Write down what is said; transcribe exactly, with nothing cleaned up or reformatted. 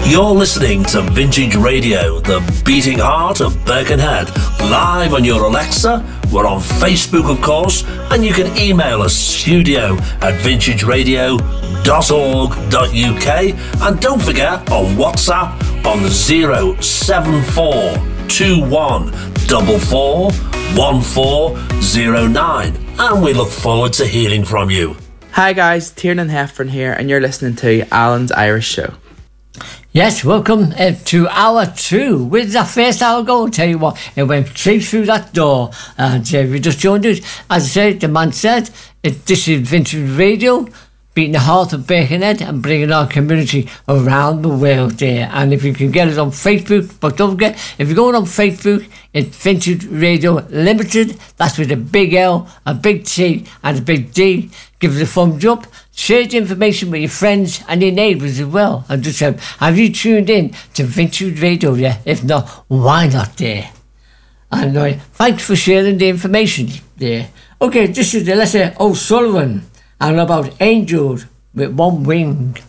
You're listening to Vintage Radio, the beating heart of Birkenhead, live on your Alexa. We're on Facebook, of course, and you can email us studio at vintage radio dot org dot U K. And don't forget, on WhatsApp on zero seven four two one four four one four zero nine. And we look forward to hearing from you. Hi guys, Tiernan Heffron here, and you're listening to Alan's Irish Show. Yes, welcome uh, to hour two. Where did that first hour go? I'll tell you what, it went straight through that door. And uh, we just joined it. As I said, the man said, it, this is Vintage Radio, beating the heart of Birkenhead and bringing our community around the world there. And if you can get it on Facebook, but don't forget, if you're going on Facebook, it's Vintage Radio Limited. That's with a big L, a big T and a big D. Give it a thumbs up. Share the information with your friends and your neighbours as well. And just um, have you tuned in to Vintage Radio yet? If not, why not there? And uh, thanks for sharing the information there. Okay, this is the letter O'Sullivan and about angels with one wing.